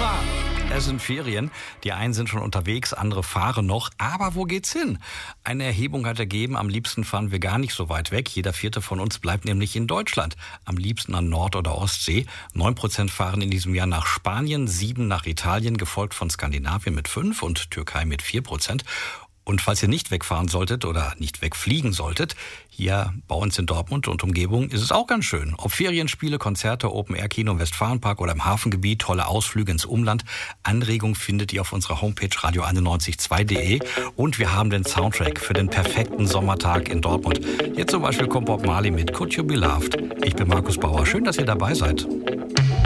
Hurra! Es sind Ferien. Die einen sind schon unterwegs, andere fahren noch. Aber wo geht's hin? Eine Erhebung hat ergeben, am liebsten fahren wir gar nicht so weit weg. Jeder vierte von uns bleibt nämlich in Deutschland. Am liebsten an Nord- oder Ostsee. 9% fahren in diesem Jahr nach Spanien, 7% nach Italien, gefolgt von Skandinavien mit 5% und Türkei mit 4%. Und falls ihr nicht wegfahren solltet oder nicht wegfliegen solltet, hier bei uns in Dortmund und Umgebung ist es auch ganz schön. Ob Ferienspiele, Konzerte, Open-Air-Kino im Westfalenpark oder im Hafengebiet, tolle Ausflüge ins Umland. Anregungen findet ihr auf unserer Homepage radio912.de. Und wir haben den Soundtrack für den perfekten Sommertag in Dortmund. Jetzt zum Beispiel kommt Bob Marley mit Could You Be Loved. Ich bin Markus Bauer. Schön, dass ihr dabei seid.